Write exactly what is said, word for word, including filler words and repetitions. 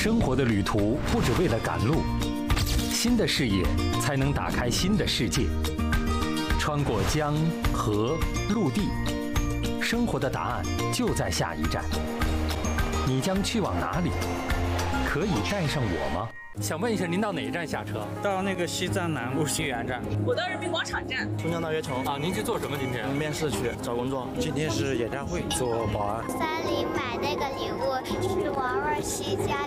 生活的旅途不只为了赶路，新的视野才能打开新的世界。穿过江河陆地，生活的答案就在下一站。你将去往哪里？可以带上我吗？想问一下，您到哪一站下车？ 到那个西站南路新源站。 我到人民广场站。 松江大悦城啊，您去做什么？今天面试去找工作。 今天是演唱会，做保安。 三里买那个礼物是玩玩西家。